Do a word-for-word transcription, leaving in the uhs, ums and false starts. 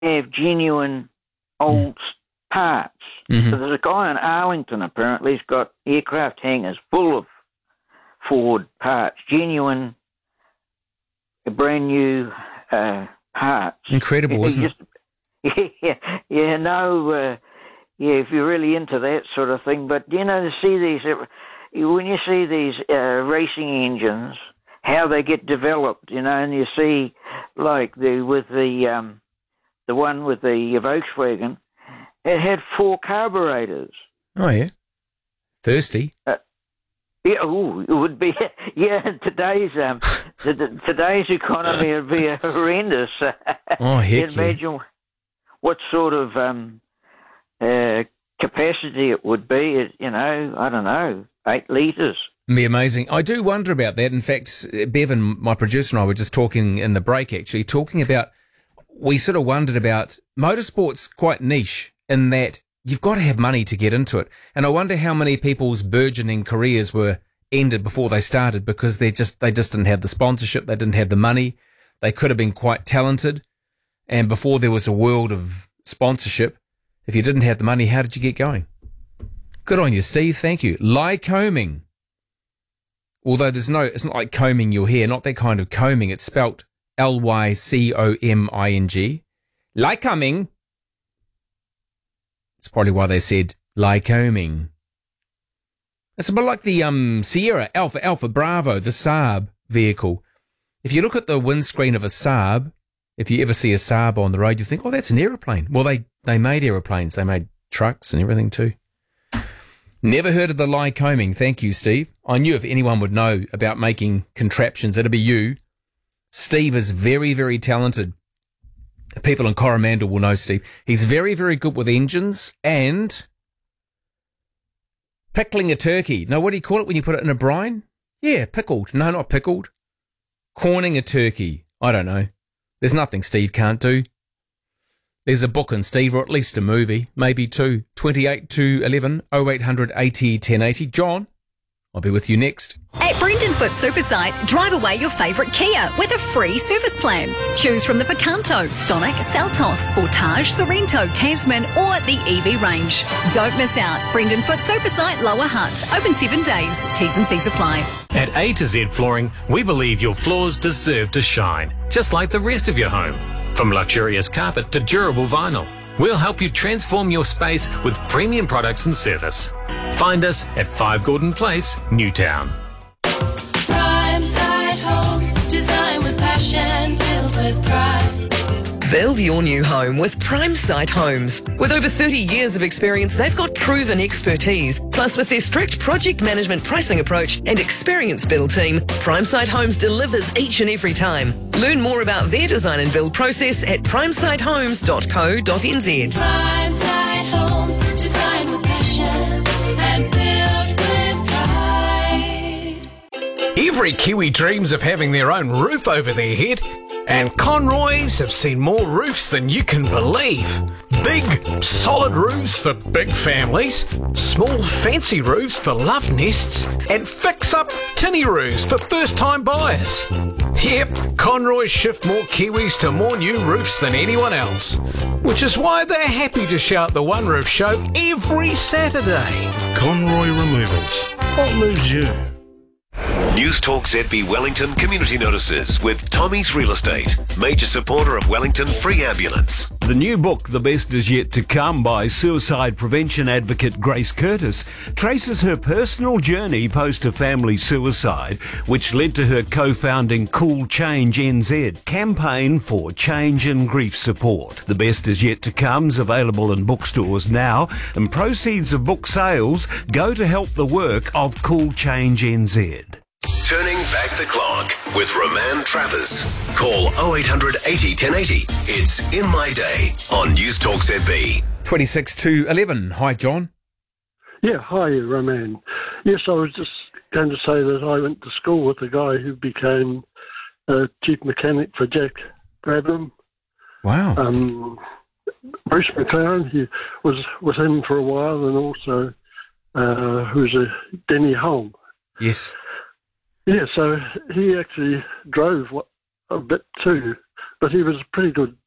have genuine old mm. parts. Mm-hmm. So there's a guy in Arlington, apparently, who's got aircraft hangars full of Ford parts, genuine, brand new uh, parts. Incredible, isn't just, it? Yeah, yeah, no, uh, yeah, if you're really into that sort of thing. But, you know, to see these, when you see these uh, racing engines, how they get developed, you know, and you see, like, the with the um, the one with the Volkswagen, it had four carburetors. Oh, yeah. Thirsty. Uh, Yeah, ooh, it would be. Yeah, today's um, today's economy would be horrendous. Oh, heck yeah. Imagine what sort of um, uh, capacity it would be. It, you know, I don't know, eight litres. Be amazing. I do wonder about that. In fact, Bevan, my producer, and I were just talking in the break. Actually, talking about. We sort of wondered about motorsport's quite niche in that. You've got to have money to get into it. And I wonder how many people's burgeoning careers were ended before they started because they just they just didn't have the sponsorship, they didn't have the money. They could have been quite talented. And before there was a world of sponsorship, if you didn't have the money, how did you get going? Good on you, Steve. Thank you. Lycoming. Although there's no, it's not like combing your hair, not that kind of combing. It's spelt L Y C O M I N G. Lycoming. It's probably why they said Lycoming. It's a bit like the um, Sierra Alpha Alpha Bravo, the Saab vehicle. If you look at the windscreen of a Saab, if you ever see a Saab on the road, you think, oh, that's an aeroplane. Well, they, they made aeroplanes. They made trucks and everything too. Never heard of the Lycoming. Thank you, Steve. I knew if anyone would know about making contraptions, it'd be you. Steve is very, very talented. People in Coromandel will know Steve. He's very, very good with engines and pickling a turkey. No, what do you call it when you put it in a brine? Yeah, pickled. No, not pickled. Corning a turkey. I don't know. There's nothing Steve can't do. There's a book in Steve, or at least a movie, maybe two. twenty-eight to eleven, oh eight hundred eighty ten eighty. John, I'll be with you next. At Brendan Foot Supersite, drive away your favourite Kia with a free service plan. Choose from the Picanto, Stonic, Seltos, Sportage, Sorrento, Tasman or the E V range. Don't miss out. Brendan Foot Supersite, Lower Hutt. Open seven days. T's and C's apply. At A to Z Flooring, we believe your floors deserve to shine, just like the rest of your home. From luxurious carpet to durable vinyl, we'll help you transform your space with premium products and service. Find us at five Gordon Place, Newtown. Prime Side Homes, design with passion, built with pride. Build your new home with Prime Site Homes. With over thirty years of experience, they've got proven expertise. Plus, with their strict project management pricing approach and experienced build team, Prime Site Homes delivers each and every time. Learn more about their design and build process at prime site homes dot co dot n z. Prime Site Homes, design with passion and build with pride. Every Kiwi dreams of having their own roof over their head. And Conroy's have seen more roofs than you can believe. Big, solid roofs for big families, small, fancy roofs for love nests, and fix-up tinny roofs for first-time buyers. Yep, Conroy's shift more Kiwis to more new roofs than anyone else, which is why they're happy to shout the One Roof Show every Saturday. Conroy Removals. What moves you? News Talk Z B Wellington Community Notices with Tommy's Real Estate, major supporter of Wellington Free Ambulance. The new book, The Best Is Yet to Come, by suicide prevention advocate Grace Curtis, traces her personal journey post a family suicide, which led to her co-founding Cool Change N Z, campaign for change and grief support. The Best Is Yet to Come's available in bookstores now, and proceeds of book sales go to help the work of Cool Change N Z. Turning back the clock with Roman Travers. Call oh eight hundred eighty ten eighty. It's In My Day on News Talk Z B. twenty-six to eleven. Hi, John. Yeah, hi, Roman. Yes, I was just going to say that I went to school with a guy who became uh, chief mechanic for Jack Brabham. Wow. Um, Bruce McLaren, he was with him for a while, and also uh, who's a Denny Holm. Yes. Yeah, so he actually drove a bit too, but he was a pretty good